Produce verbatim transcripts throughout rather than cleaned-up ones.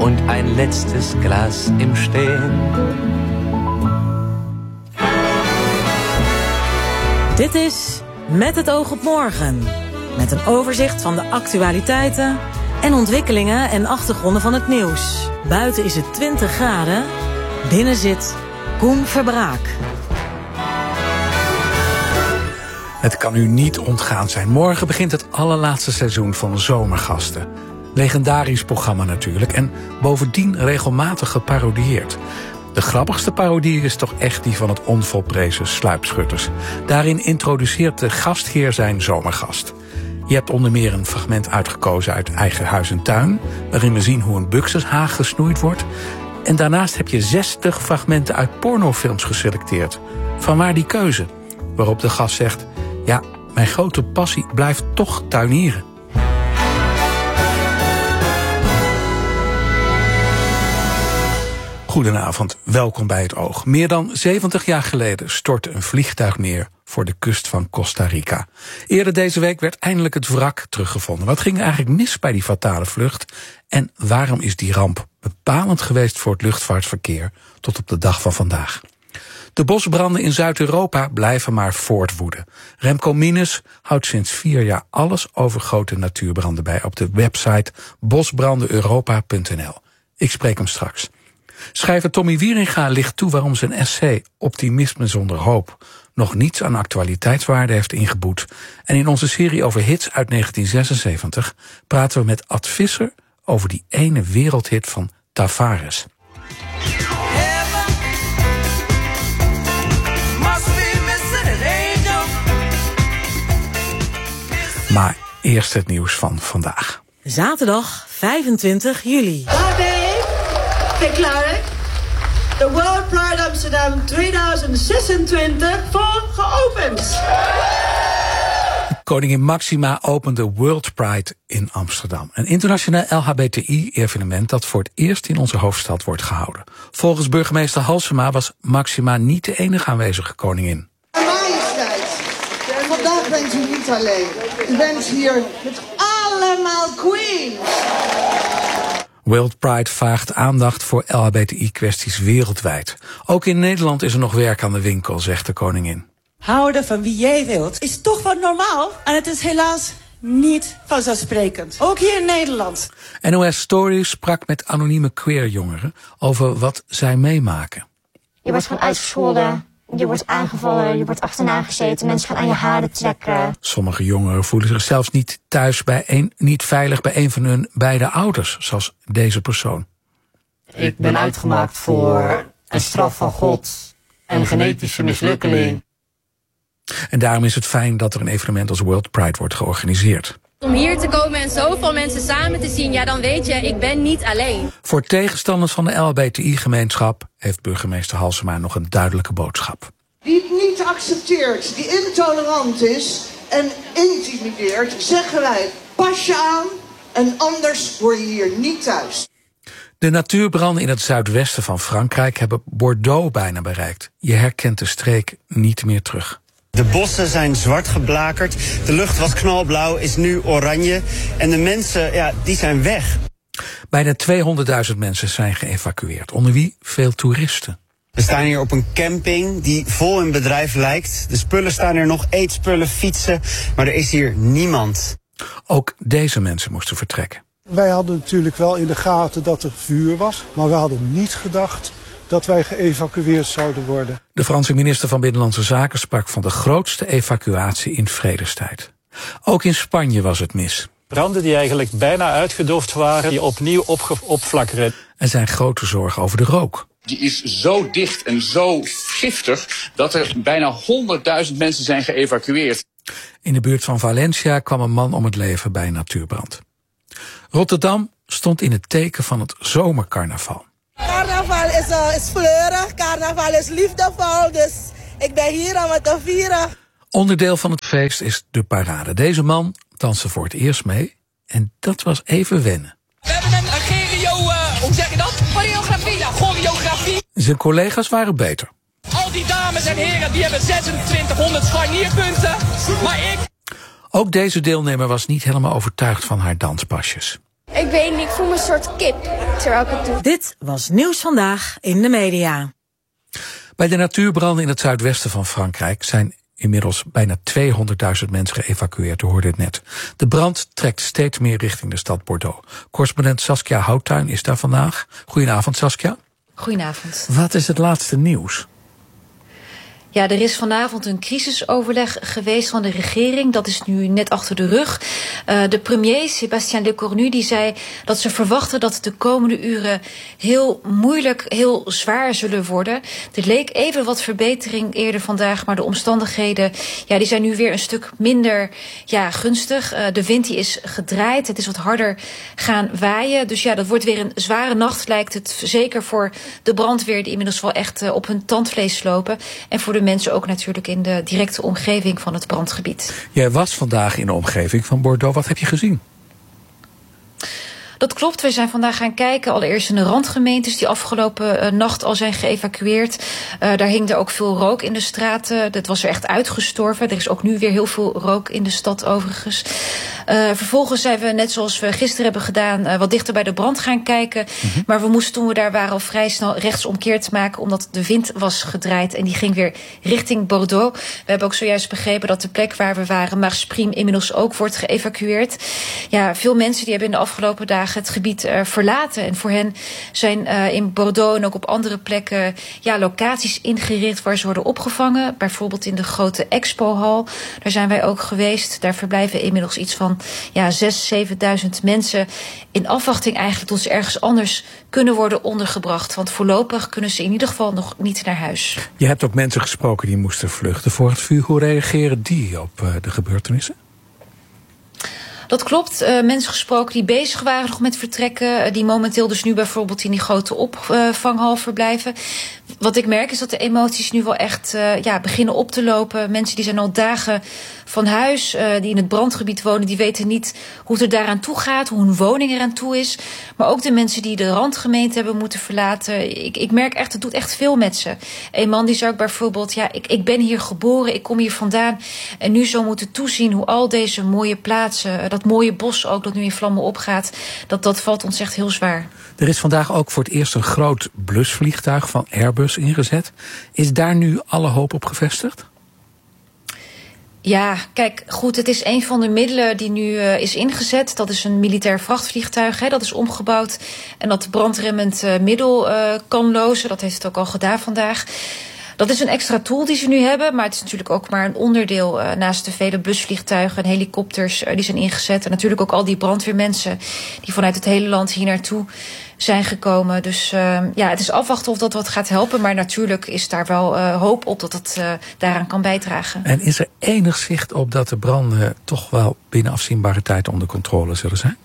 und ein letztes Glas im Stehen. Dit is Met het oog op morgen. Met een overzicht van de actualiteiten en ontwikkelingen en achtergronden van het nieuws. Buiten is het twintig graden, binnen zit Koen Verbraak. Het kan u niet ontgaan zijn. Morgen begint het allerlaatste seizoen van Zomergasten. Legendarisch programma natuurlijk en bovendien regelmatig geparodieerd. De grappigste parodie is toch echt die van het onvolprezen Sluipschutters. Daarin introduceert de gastheer zijn zomergast. Je hebt onder meer een fragment uitgekozen uit Eigen Huis en Tuin, waarin we zien hoe een buxushaag gesnoeid wordt. En daarnaast heb je zestig fragmenten uit pornofilms geselecteerd. Vanwaar die keuze? Waarop de gast zegt: ja, mijn grote passie blijft toch tuinieren. Goedenavond, welkom bij het Oog. Meer dan zeventig jaar geleden stortte een vliegtuig neer voor de kust van Costa Rica. Eerder deze week werd eindelijk het wrak teruggevonden. Wat ging er eigenlijk mis bij die fatale vlucht? En waarom is die ramp bepalend geweest voor het luchtvaartverkeer tot op de dag van vandaag? De bosbranden in Zuid-Europa blijven maar voortwoeden. Remco Minus houdt sinds vier jaar alles over grote natuurbranden bij op de website bosbranden europa punt n l. Ik spreek hem straks. Schrijver Tommy Wieringa ligt toe waarom zijn essay Optimisme zonder hoop nog niets aan actualiteitswaarde heeft ingeboet. En in onze serie over hits uit negentien zesenzeventig praten we met Ad Visser over die ene wereldhit van Tavares. Maar eerst het nieuws van vandaag. Zaterdag vijfentwintig juli. Verklaring. De World Pride Amsterdam tweeduizend zesentwintig voor geopend. Koningin Maxima opende World Pride in Amsterdam. Een internationaal L H B T I-evenement dat voor het eerst in onze hoofdstad wordt gehouden. Volgens burgemeester Halsema was Maxima niet de enige aanwezige koningin. Majesteit, vandaag bent u niet alleen. U bent hier met allemaal queens. World Pride vraagt aandacht voor L H B T I-kwesties wereldwijd. Ook in Nederland is er nog werk aan de winkel, zegt de koningin. Houden van wie jij wilt is toch wat normaal. En het is helaas niet vanzelfsprekend. Ook hier in Nederland. N O S Story sprak met anonieme queerjongeren over wat zij meemaken. Je wordt gewoon uitgescholden. Je wordt aangevallen, je wordt achterna gezeten, mensen gaan aan je haren trekken. Sommige jongeren voelen zich zelfs niet thuis bij een, niet veilig bij een van hun beide ouders, zoals deze persoon. Ik ben uitgemaakt voor een straf van God, een genetische mislukkeling. En daarom is het fijn dat er een evenement als World Pride wordt georganiseerd. Om hier te komen en zoveel mensen samen te zien, ja dan weet je, ik ben niet alleen. Voor tegenstanders van de L H B T I-gemeenschap heeft burgemeester Halsema nog een duidelijke boodschap. Die het niet accepteert, die intolerant is en intimideert, zeggen wij: pas je aan en anders word je hier niet thuis. De natuurbranden in het zuidwesten van Frankrijk hebben Bordeaux bijna bereikt. Je herkent de streek niet meer terug. De bossen zijn zwart geblakerd, de lucht was knalblauw, is nu oranje en de mensen, ja, die zijn weg. Bijna tweehonderdduizend mensen zijn geëvacueerd, onder wie veel toeristen. We staan hier op een camping die vol in bedrijf lijkt. De spullen staan er nog, eetspullen, fietsen, maar er is hier niemand. Ook deze mensen moesten vertrekken. Wij hadden natuurlijk wel in de gaten dat er vuur was, maar we hadden niet gedacht dat wij geëvacueerd zouden worden. De Franse minister van Binnenlandse Zaken sprak van de grootste evacuatie in vredestijd. Ook in Spanje was het mis. Branden die eigenlijk bijna uitgedoofd waren, die opnieuw opge- opflakkeren. Er zijn grote zorgen over de rook. Die is zo dicht en zo giftig dat er bijna honderdduizend mensen zijn geëvacueerd. In de buurt van Valencia kwam een man om het leven bij een natuurbrand. Rotterdam stond in het teken van het zomercarnaval. Carnaval is, uh, is fleurig, carnaval is liefdevol, dus ik ben hier om het te vieren. Onderdeel van het feest is de parade. Deze man danste voor het eerst mee en dat was even wennen. We hebben een gerio, uh, hoe zeg je dat? Choreografie, ja, choreografie. Zijn collega's waren beter. Al die dames en heren die hebben zesentwintighonderd scharnierpunten, maar ik... Ook deze deelnemer was niet helemaal overtuigd van haar danspasjes. Ik weet niet, ik voel me een soort kip terwijl ik het doe. Dit was Nieuws Vandaag in de media. Bij de natuurbranden in het zuidwesten van Frankrijk zijn inmiddels bijna tweehonderdduizend mensen geëvacueerd, u hoorde het net. De brand trekt steeds meer richting de stad Bordeaux. Correspondent Saskia Houttuin is daar vandaag. Goedenavond, Saskia. Goedenavond. Wat is het laatste nieuws? Ja, er is vanavond een crisisoverleg geweest van de regering. Dat is nu net achter de rug. Uh, de premier, Sébastien Lecornu, die zei dat ze verwachten dat de komende uren heel moeilijk, heel zwaar zullen worden. Er leek even wat verbetering eerder vandaag, maar de omstandigheden, ja, die zijn nu weer een stuk minder, ja, gunstig. Uh, de wind die is gedraaid, het is wat harder gaan waaien. Dus ja, dat wordt weer een zware nacht, lijkt het. Zeker voor de brandweer, die inmiddels wel echt uh, op hun tandvlees lopen. En voor de mensen ook natuurlijk in de directe omgeving van het brandgebied. Jij was vandaag in de omgeving van Bordeaux. Wat heb je gezien? Dat klopt, wij zijn vandaag gaan kijken. Allereerst in de randgemeentes die afgelopen uh, nacht al zijn geëvacueerd. Uh, daar hing er ook veel rook in de straten. Dat was er echt uitgestorven. Er is ook nu weer heel veel rook in de stad overigens. Uh, vervolgens zijn we, net zoals we gisteren hebben gedaan, uh, wat dichter bij de brand gaan kijken. Mm-hmm. Maar we moesten toen we daar waren al vrij snel rechtsomkeerd maken, omdat de wind was gedraaid en die ging weer richting Bordeaux. We hebben ook zojuist begrepen dat de plek waar we waren, Marspriem, inmiddels ook wordt geëvacueerd. Ja, veel mensen die hebben in de afgelopen dagen het gebied uh, verlaten. En voor hen zijn uh, in Bordeaux en ook op andere plekken ja, locaties ingericht waar ze worden opgevangen. Bijvoorbeeld in de grote expohal. Daar zijn wij ook geweest. Daar verblijven inmiddels iets van ja, zes, zevenduizend mensen in afwachting eigenlijk tot ze ergens anders kunnen worden ondergebracht. Want voorlopig kunnen ze in ieder geval nog niet naar huis. Je hebt ook mensen gesproken die moesten vluchten voor het vuur. Hoe reageren die op uh, de gebeurtenissen? Dat klopt. Uh, mensen gesproken die bezig waren nog met vertrekken. Uh, die momenteel dus nu bijvoorbeeld in die grote opvanghal verblijven. Wat ik merk is dat de emoties nu wel echt uh, ja, beginnen op te lopen. Mensen die zijn al dagen van huis, uh, die in het brandgebied wonen, die weten niet hoe het er daaraan toe gaat, hoe hun woning eraan toe is. Maar ook de mensen die de randgemeente hebben moeten verlaten. Ik, ik merk echt, het doet echt veel met ze. Een man die zei ook bijvoorbeeld, ja, ik, ik ben hier geboren, ik kom hier vandaan. En nu zo moeten toezien hoe al deze mooie plaatsen, dat mooie bos ook dat nu in vlammen opgaat, dat, dat valt ons echt heel zwaar. Er is vandaag ook voor het eerst een groot blusvliegtuig van Airbus ingezet. Is daar nu alle hoop op gevestigd? Ja, kijk, goed, het is een van de middelen die nu uh, is ingezet. Dat is een militair vrachtvliegtuig, hè, dat is omgebouwd en dat brandremmend uh, middel uh, kan lozen. Dat heeft het ook al gedaan vandaag. Dat is een extra tool die ze nu hebben, maar het is natuurlijk ook maar een onderdeel uh, naast de vele blusvliegtuigen en helikopters uh, die zijn ingezet. En natuurlijk ook al die brandweermensen die vanuit het hele land hier naartoe zijn gekomen. Dus uh, ja, het is afwachten of dat wat gaat helpen, maar natuurlijk is daar wel uh, hoop op dat het uh, daaraan kan bijdragen. En is er enig zicht op dat de branden toch wel binnen afzienbare tijd onder controle zullen zijn?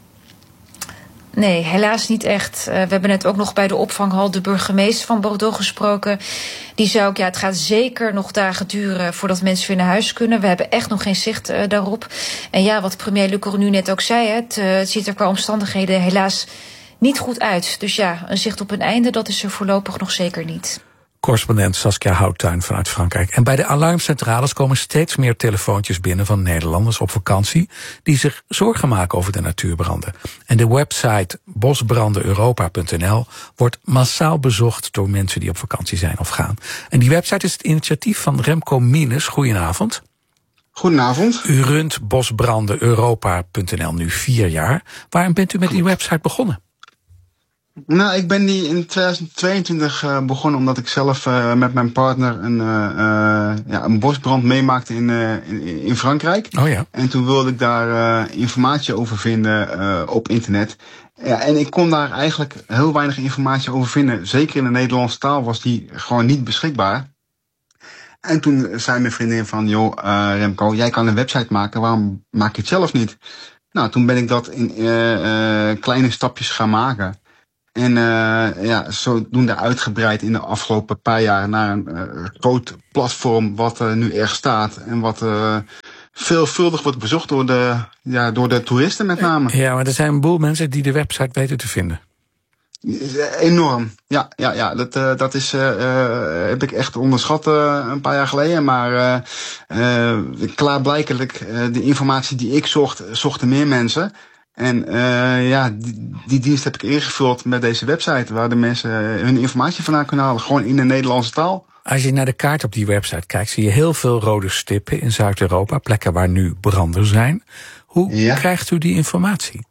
Nee, helaas niet echt. Uh, we hebben net ook nog bij de opvanghal de burgemeester van Bordeaux gesproken. Die zei ook, ja, het gaat zeker nog dagen duren voordat mensen weer naar huis kunnen. We hebben echt nog geen zicht uh, daarop. En ja, wat premier Lecornu net ook zei, hè, het, uh, het ziet er qua omstandigheden helaas niet goed uit. Dus ja, een zicht op een einde, dat is er voorlopig nog zeker niet. Correspondent Saskia Houttuin vanuit Frankrijk. En bij de alarmcentrales komen steeds meer telefoontjes binnen van Nederlanders op vakantie die zich zorgen maken over de natuurbranden. En de website bosbranden europa punt n l wordt massaal bezocht door mensen die op vakantie zijn of gaan. En die website is het initiatief van Remco Minus. Goedenavond. Goedenavond. U runt bosbranden europa punt n l nu vier jaar. Waarom bent u met die website begonnen? Nou, ik ben die in tweeduizend tweeëntwintig uh, begonnen omdat ik zelf uh, met mijn partner een, uh, uh, ja, een bosbrand meemaakte in, uh, in, in Frankrijk. Oh ja. En toen wilde ik daar uh, informatie over vinden uh, op internet. Ja, en ik kon daar eigenlijk heel weinig informatie over vinden. Zeker in de Nederlandse taal was die gewoon niet beschikbaar. En toen zei mijn vriendin van, joh, uh, Remco, jij kan een website maken, waarom maak je het zelf niet? Nou, toen ben ik dat in uh, uh, kleine stapjes gaan maken. En uh, ja, zodoende uitgebreid in de afgelopen paar jaar naar een uh, groot platform wat uh, nu er staat. En wat uh, veelvuldig wordt bezocht door de, ja, door de toeristen met name. Ja, maar er zijn een boel mensen die de website weten te vinden. Enorm. Ja, ja, ja. Dat, uh, dat is, uh, uh, heb ik echt onderschat uh, een paar jaar geleden. Maar uh, uh, klaarblijkelijk, uh, de informatie die ik zocht, zochten meer mensen. En uh, ja, die, die dienst heb ik ingevuld met deze website, waar de mensen hun informatie vandaan kunnen halen, gewoon in de Nederlandse taal. Als je naar de kaart op die website kijkt, zie je heel veel rode stippen in Zuid-Europa, plekken waar nu branden zijn. Hoe ja. krijgt u die informatie?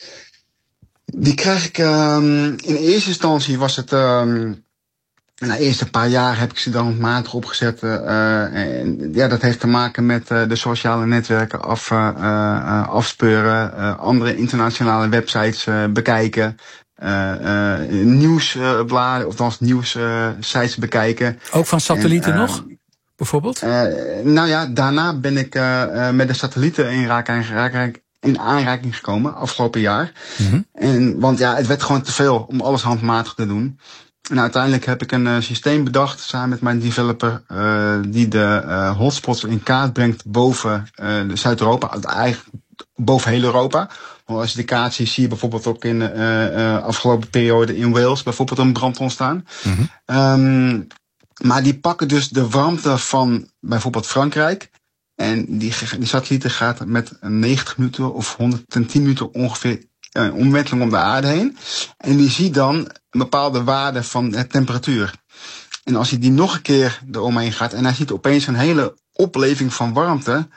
Die krijg ik, um, in eerste instantie was het, um, na de eerste paar jaar heb ik ze dan maandag opgezet. Uh, en ja, dat heeft te maken met uh, de sociale netwerken af, uh, uh, afspeuren, uh, andere internationale websites uh, bekijken. Uh, uh, nieuwsbladen, uh, of dan nieuwssites uh, bekijken. Ook van satellieten en, uh, nog, bijvoorbeeld? Uh, nou ja, daarna ben ik uh, uh, met de satellieten in, raak, in aanraking gekomen, afgelopen jaar. Mm-hmm. En, want ja, het werd gewoon te veel om alles handmatig te doen. En uiteindelijk heb ik een uh, systeem bedacht, samen met mijn developer, uh, die de uh, hotspots in kaart brengt boven uh, Zuid-Europa, eigenlijk boven heel Europa. Als je de kaart ziet, zie je bijvoorbeeld ook in de uh, uh, afgelopen periode in Wales bijvoorbeeld een brand ontstaan. Mm-hmm. Um, maar die pakken dus de warmte van bijvoorbeeld Frankrijk. En die, die satellieten gaat met negentig minuten of honderdtien minuten ongeveer een omwenteling om de aarde heen. En die ziet dan een bepaalde waarde van de temperatuur. En als hij die nog een keer eromheen gaat en hij ziet opeens een hele opleving van warmte,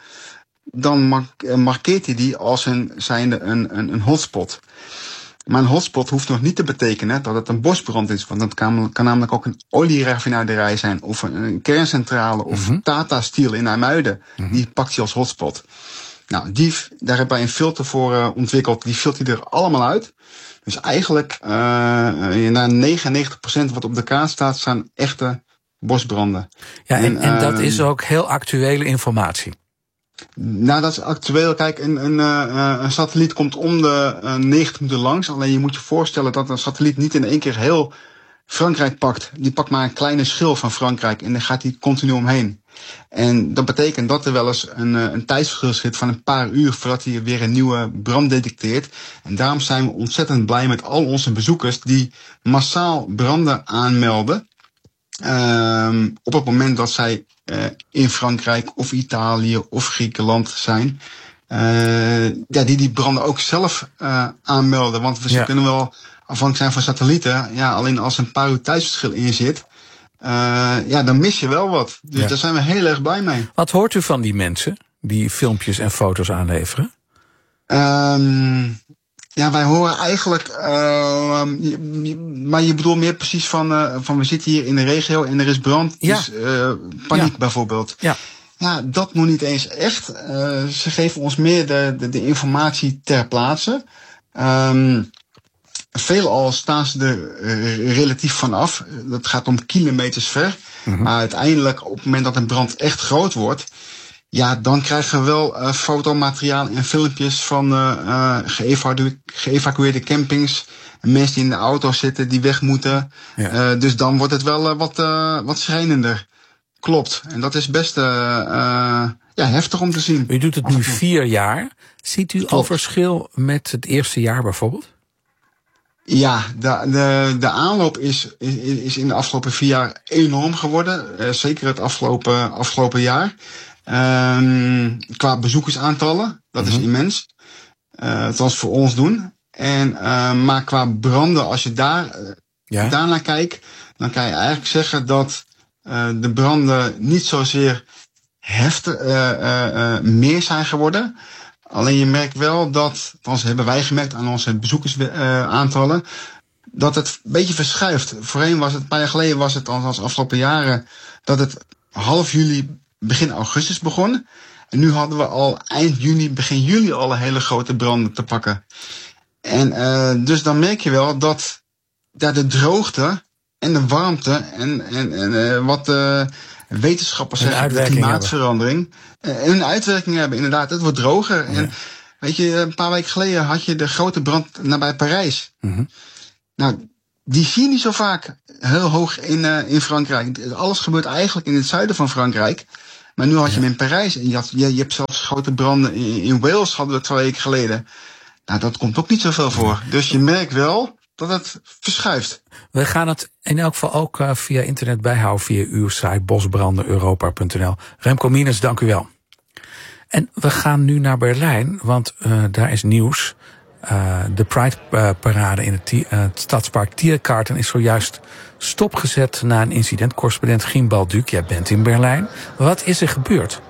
dan markeert hij die als een, zijnde een, een, een hotspot. Maar een hotspot hoeft nog niet te betekenen dat het een bosbrand is. Want dat kan, kan namelijk ook een olieraffinaderij zijn, of een, een kerncentrale, of mm-hmm. Tata Steel in IJmuiden. Mm-hmm. Die pakt hij als hotspot. Nou, die, daar hebben wij een filter voor uh, ontwikkeld. Die filtert hij er allemaal uit. Dus eigenlijk, uh, na negenennegentig procent wat op de kaart staat, zijn echte bosbranden. Ja, en, en, en uh, dat is ook heel actuele informatie. Nou, dat is actueel. Kijk, een, een, uh, een satelliet komt om de uh, negentig minuten langs. Alleen je moet je voorstellen dat een satelliet niet in één keer heel Frankrijk pakt. Die pakt maar een kleine schil van Frankrijk en dan gaat die continu omheen. En dat betekent dat er wel eens een, een tijdsverschil zit van een paar uur voordat hij weer een nieuwe brand detecteert. En daarom zijn we ontzettend blij met al onze bezoekers die massaal branden aanmelden. Um, op het moment dat zij uh, in Frankrijk of Italië of Griekenland zijn. Uh, ja, die die branden ook zelf uh, aanmelden. Want we ja. kunnen wel afhankelijk zijn van satellieten. Ja, alleen als een paar uur tijdsverschil in zit, uh, ja, dan mis je wel wat. Dus ja. daar zijn we heel erg blij mee. Wat hoort u van die mensen die filmpjes en foto's aanleveren? Um, Ja, wij horen eigenlijk, uh, maar je bedoelt meer precies van, uh, van we zitten hier in de regio en er is brand, ja. dus uh, paniek ja. bijvoorbeeld. Ja. Ja, dat nog niet eens echt. Uh, ze geven ons meer de, de, de informatie ter plaatse. Um, veelal staan ze er uh, relatief vanaf. Dat gaat om kilometers ver. Mm-hmm. Maar uiteindelijk, op het moment dat een brand echt groot wordt, ja, dan krijgen we wel uh, fotomateriaal en filmpjes van uh, uh, geëvacueerde, geëvacueerde campings. En mensen die in de auto zitten, die weg moeten. Ja. Uh, dus dan wordt het wel uh, wat, uh, wat schrijnender. Klopt. En dat is best uh, uh, ja, heftig om te zien. U doet het nu vier jaar. Ziet u Klopt. al verschil met het eerste jaar bijvoorbeeld? Ja, de, de, de aanloop is, is, is in de afgelopen vier jaar enorm geworden. Uh, zeker het afgelopen, afgelopen jaar. Um, qua bezoekersaantallen, dat mm-hmm. is immens. Uh, althans voor ons doen. En, uh, maar qua branden, als je daar, uh, ja. daarnaar kijkt, dan kan je eigenlijk zeggen dat uh, de branden niet zozeer heftig uh, uh, uh, meer zijn geworden. Alleen je merkt wel dat, althans hebben wij gemerkt aan onze bezoekersaantallen, uh, dat het een beetje verschuift. Voorheen was het, een paar jaar geleden was het, als afgelopen jaren, dat het half juli, begin augustus begon. En nu hadden we al eind juni, begin juli al een hele grote branden te pakken. En uh, dus dan merk je wel dat ja, de droogte en de warmte en, en, en uh, wat uh, wetenschappers zeggen, de klimaatverandering, uh, een uitwerking hebben. Inderdaad, het wordt droger. Ja. En weet je, een paar weken geleden had je de grote brand nabij Parijs. Mm-hmm. Nou, die zie je niet zo vaak heel hoog in, uh, in Frankrijk. Alles gebeurt eigenlijk in het zuiden van Frankrijk. Maar nu had je ja. hem in Parijs. En je, had, je, je hebt zelfs grote branden in, in Wales, hadden we twee weken geleden. Nou, dat komt ook niet zoveel voor. Dus je merkt wel dat het verschuift. We gaan het in elk geval ook uh, via internet bijhouden, via uw site bosbranden europa punt n l. Remco Mienens, dank u wel. En we gaan nu naar Berlijn, want uh, daar is nieuws. Uh, de Pride-parade in het, uh, het stadspark Tiergarten is zojuist stopgezet na een incident. Correspondent Gien Balduc, jij bent in Berlijn. Wat is er gebeurd?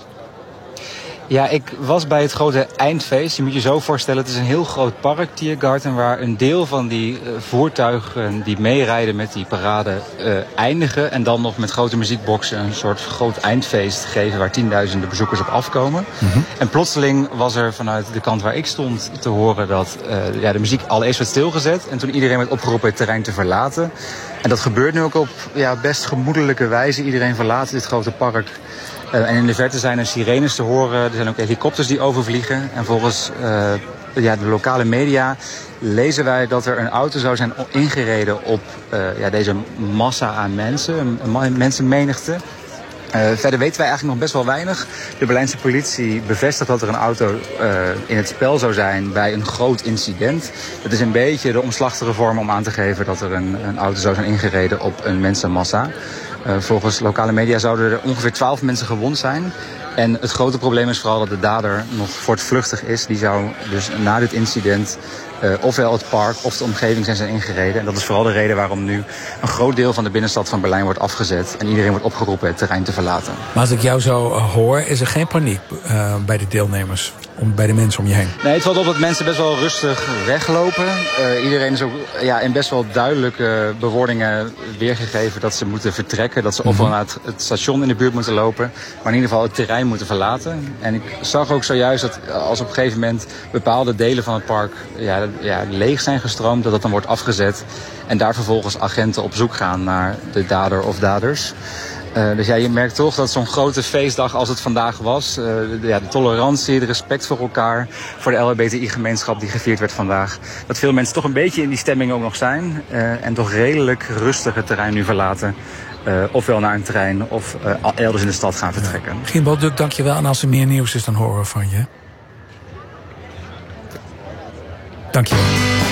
Ja, ik was bij het grote eindfeest. Je moet je zo voorstellen, het is een heel groot park, Tiergarten, waar een deel van die uh, voertuigen die meerijden met die parade uh, eindigen. En dan nog met grote muziekboxen een soort groot eindfeest geven waar tienduizenden bezoekers op afkomen. Mm-hmm. En plotseling was er vanuit de kant waar ik stond te horen dat uh, ja, de muziek allereerst werd stilgezet. En toen iedereen werd opgeroepen het terrein te verlaten. En dat gebeurt nu ook op ja, best gemoedelijke wijze. Iedereen verlaat dit grote park. Uh, en in de verte zijn er sirenes te horen. Er zijn ook helikopters die overvliegen. En volgens uh, ja, de lokale media lezen wij dat er een auto zou zijn ingereden op uh, ja, deze massa aan mensen. Een, een mensenmenigte. Uh, verder weten wij eigenlijk nog best wel weinig. De Berlijnse politie bevestigt dat er een auto uh, in het spel zou zijn bij een groot incident. Dat is een beetje de omslachtige vorm om aan te geven dat er een, een auto zou zijn ingereden op een mensenmassa. Uh, volgens lokale media zouden er ongeveer twaalf mensen gewond zijn. En het grote probleem is vooral dat de dader nog voortvluchtig is. Die zou dus na dit incident uh, ofwel het park of de omgeving zijn zijn ingereden. En dat is vooral de reden waarom nu een groot deel van de binnenstad van Berlijn wordt afgezet. En iedereen wordt opgeroepen het terrein te verlaten. Maar als ik jou zo uh, hoor, is er geen paniek uh, bij de deelnemers? Om, bij de mensen om je heen? Nee, het valt op dat mensen best wel rustig weglopen. Uh, iedereen is ook ja, in best wel duidelijke bewoordingen weergegeven dat ze moeten vertrekken. Dat ze mm-hmm. ofwel naar het, het station in de buurt moeten lopen, maar in ieder geval het terrein moeten verlaten. En ik zag ook zojuist dat als op een gegeven moment bepaalde delen van het park ja, ja, leeg zijn gestroomd, dat dat dan wordt afgezet. En daar vervolgens agenten op zoek gaan naar de dader of daders. Uh, dus ja, je merkt toch dat zo'n grote feestdag als het vandaag was, uh, de, ja, de tolerantie, de respect voor elkaar, voor de L H B T I-gemeenschap die gevierd werd vandaag, dat veel mensen toch een beetje in die stemming ook nog zijn uh, en toch redelijk rustig het terrein nu verlaten. Uh, ofwel naar een trein of uh, elders in de stad gaan vertrekken. Ja. Gien Balduc, dank je wel. En als er meer nieuws is, dan horen we van je. Dank je wel.